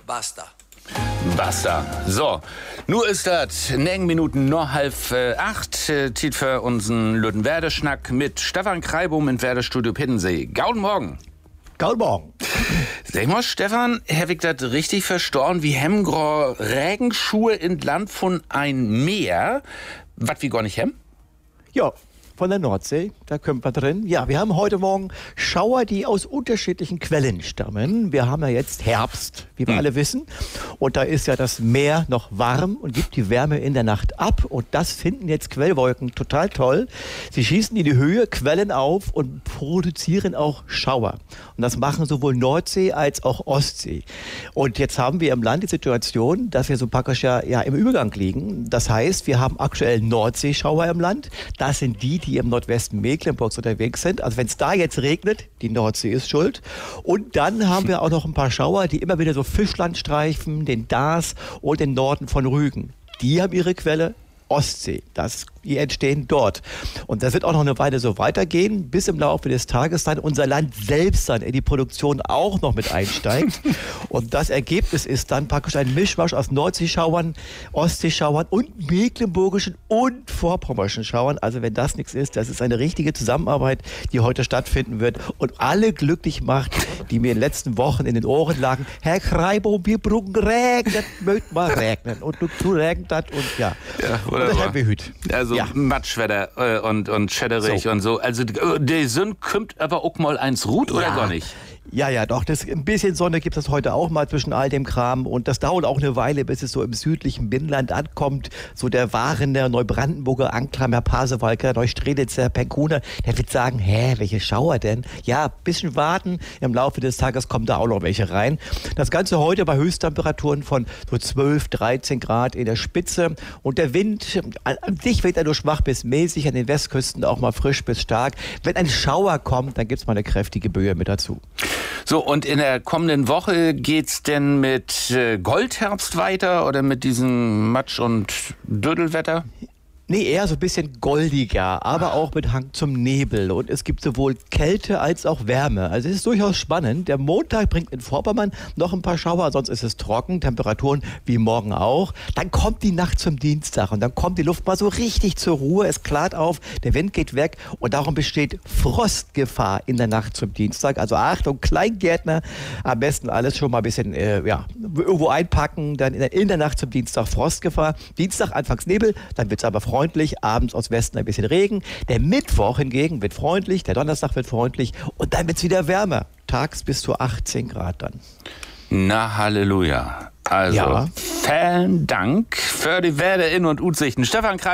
Basta. Basta. So, nur ist das 9 Minuten noch 7:30. Zeit für unseren Lütten-Werde-Schnack mit Stefan Kreibum in Werdestudio Pittensee. Guten Morgen. Guten Morgen. Sag mal, Stefan, hab ich das richtig verstanden, wie hemgro Regenschuhe in Land von ein Meer, was wir gar nicht haben? Ja, von der Nordsee, da kommt man drin. Ja, wir haben heute Morgen Schauer, die aus unterschiedlichen Quellen stammen. Wir haben ja jetzt Herbst, wie wir alle wissen. Und da ist ja das Meer noch warm und gibt die Wärme in der Nacht ab. Und das finden jetzt Quellwolken total toll. Sie schießen in die Höhe, quellen auf und produzieren auch Schauer. Und das machen sowohl Nordsee als auch Ostsee. Und jetzt haben wir im Land die Situation, dass wir so praktisch ja im Übergang liegen. Das heißt, wir haben aktuell Nordseeschauer im Land. Das sind die im Nordwesten Mecklenburgs unterwegs sind. Also wenn es da jetzt regnet, die Nordsee ist schuld. Und dann haben wir auch noch ein paar Schauer, die immer wieder so Fischland streifen, den Daas und den Norden von Rügen. Die haben ihre Quelle Ostsee. Die entstehen dort. Und das wird auch noch eine Weile so weitergehen, bis im Laufe des Tages dann unser Land selbst dann in die Produktion auch noch mit einsteigt. Und das Ergebnis ist dann praktisch ein Mischmasch aus Nordseeschauern, Ostseeschauern und mecklenburgischen und vorpommerschen Schauern. Also wenn das nichts ist, das ist eine richtige Zusammenarbeit, die heute stattfinden wird und alle glücklich macht, die mir in den letzten Wochen in den Ohren lagen. Herr Kreibum, wir brauchen Regen, das mögt mal regnen. Und du regnet das und ja. Und das haben wir hüt. Also Matschwetter und Schädderich so. Und so. Also der Sonne kommt aber auch mal eins Rut oder gar nicht? Ja, doch. Ein bisschen Sonne gibt es heute auch mal zwischen all dem Kram. Und das dauert auch eine Weile, bis es so im südlichen Binnenland ankommt. So der Warener, Neubrandenburger Anklam, Herr Pasewalker, Neustrelitzer, Penkuna, der wird sagen, welche Schauer denn? Ja, bisschen warten. Im Laufe des Tages kommen da auch noch welche rein. Das Ganze heute bei Höchsttemperaturen von so 12, 13 Grad in der Spitze. Und der Wind, an sich wird er nur schwach bis mäßig, an den Westküsten auch mal frisch bis stark. Wenn ein Schauer kommt, dann gibt es mal eine kräftige Böe mit dazu. So, und in der kommenden Woche geht's denn mit Goldherbst weiter oder mit diesem Matsch- und Dödelwetter? Nee, eher so ein bisschen goldiger, aber auch mit Hang zum Nebel. Und es gibt sowohl Kälte als auch Wärme. Also es ist durchaus spannend. Der Montag bringt in Vorpommern noch ein paar Schauer, sonst ist es trocken, Temperaturen wie morgen auch. Dann kommt die Nacht zum Dienstag und dann kommt die Luft mal so richtig zur Ruhe. Es klart auf, der Wind geht weg und darum besteht Frostgefahr in der Nacht zum Dienstag. Also Achtung, Kleingärtner, am besten alles schon mal ein bisschen irgendwo einpacken. Dann in der Nacht zum Dienstag Frostgefahr. Dienstag anfangs Nebel, dann wird es aber freundlich, abends aus Westen ein bisschen Regen. Der Mittwoch hingegen wird freundlich, der Donnerstag wird freundlich und dann wird es wieder wärmer. Tags bis zu 18 Grad dann. Na, Halleluja. Also, vielen Dank für die Werde in und Utsichten. Stefan Kreibum.